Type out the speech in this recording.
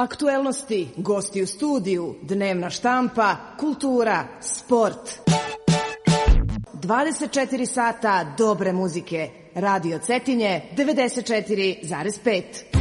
Aktuelnosti, gosti u studiju, dnevna štampa, kultura, sport. 24 sata dobre muzike. Radio Cetinje 94,5.